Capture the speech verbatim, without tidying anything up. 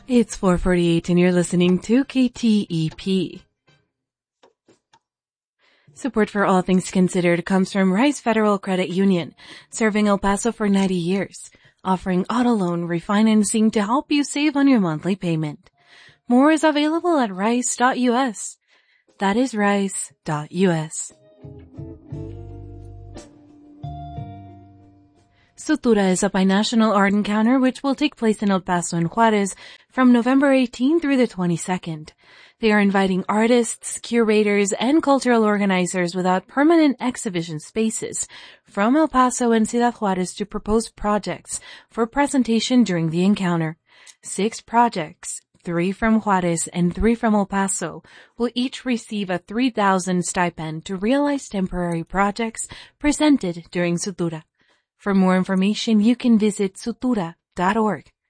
It's four forty-eight and you're listening to K T E P. Support for All Things Considered comes from Rice Federal Credit Union, serving El Paso for ninety years, offering auto loan refinancing to help you save on your monthly payment. More is available at rice dot U S. That is rice dot U S. Sutura is a binational art encounter which will take place in El Paso and Juarez from November eighteenth through the twenty-second. They are inviting artists, curators, and cultural organizers without permanent exhibition spaces from El Paso and Ciudad Juarez to propose projects for presentation during the encounter. Six projects, three from Juarez and three from El Paso, will each receive a three thousand stipend to realize temporary projects presented during Sutura. For more information, you can visit sutura dot org.